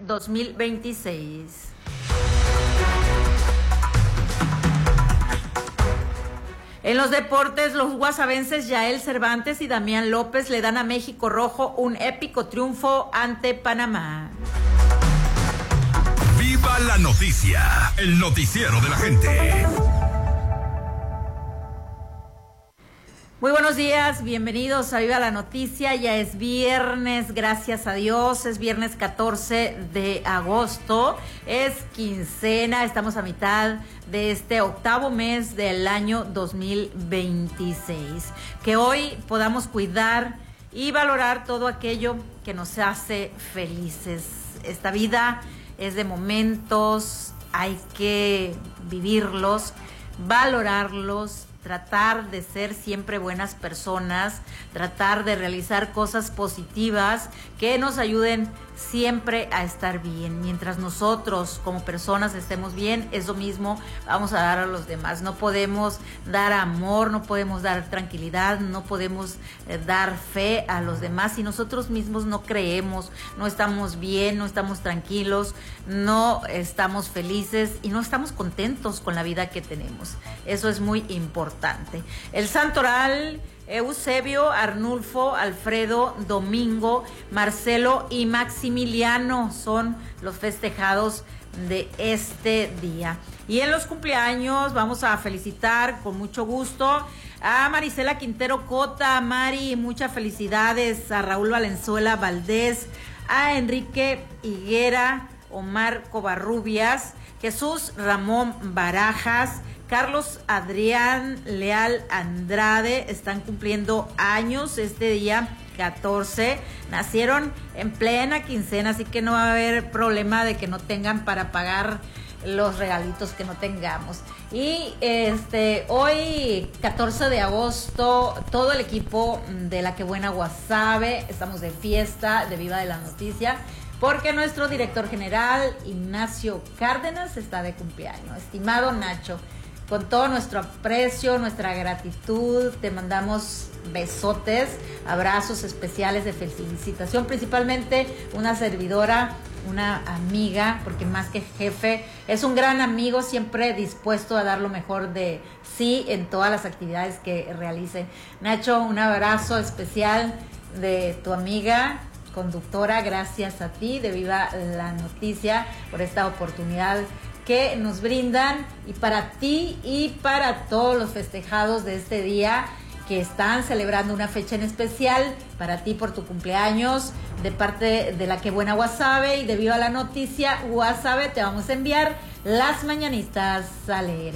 2026. En los deportes, los guasavenses Yael Cervantes y Damián López le dan a México Rojo un épico triunfo ante Panamá. ¡Viva la noticia! El noticiero de la gente. Muy buenos días, bienvenidos a Viva la Noticia. Ya es viernes, gracias a Dios, es viernes 14 de agosto, es quincena, estamos a mitad de este octavo mes del año 2026. Que hoy podamos cuidar y valorar todo aquello que nos hace felices. Esta vida es de momentos, hay que vivirlos, valorarlos, tratar de ser siempre buenas personas, tratar de realizar cosas positivas que nos ayuden siempre a estar bien. Mientras nosotros como personas estemos bien, eso mismo vamos a dar a los demás. No podemos dar amor, no podemos dar tranquilidad, no podemos dar fe a los demás si nosotros mismos no creemos, no estamos bien, no estamos tranquilos, no estamos felices y no estamos contentos con la vida que tenemos. Eso es muy importante. El santoral: Eusebio, Arnulfo, Alfredo, Domingo, Marcelo y Maximiliano son los festejados de este día. Y en los cumpleaños vamos a felicitar con mucho gusto a Marisela Quintero Cota. Mari, muchas felicidades. A Raúl Valenzuela Valdés, a Enrique Higuera, Omar Covarrubias, Jesús Ramón Barajas, Carlos Adrián Leal Andrade están cumpliendo años este día 14. Nacieron en plena quincena, así que no va a haber problema de que no tengan para pagar los regalitos que no tengamos. Y hoy 14 de agosto, todo el equipo de La Que Buena Guasave estamos de fiesta, de Viva de la Noticia, porque nuestro director general Ignacio Cárdenas está de cumpleaños. Estimado Nacho, con todo nuestro aprecio, nuestra gratitud, te mandamos besotes, abrazos especiales de felicitación, principalmente una servidora, una amiga, porque más que jefe, es un gran amigo, siempre dispuesto a dar lo mejor de sí en todas las actividades que realice. Nacho, un abrazo especial de tu amiga conductora, gracias a ti, de Viva la Noticia, por esta oportunidad que nos brindan, y para ti y para todos los festejados de este día que están celebrando una fecha en especial, para ti por tu cumpleaños, de parte de La Que Buena Guasave y de Viva la Noticia Guasave, te vamos a enviar las mañanitas a leer.